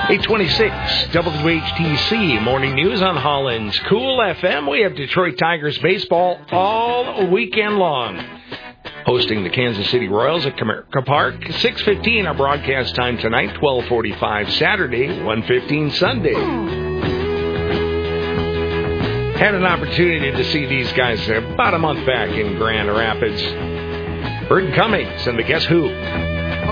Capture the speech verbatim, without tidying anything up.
eight twenty-six W H T C Morning News on Holland's Cool F M. We have Detroit Tigers baseball all weekend long. Hosting the Kansas City Royals at Comerica Park. six fifteen our broadcast time tonight. twelve forty-five Saturday. one fifteen Sunday. Had an opportunity to see these guys about a month back in Grand Rapids. Burton Cummings and the Guess Who.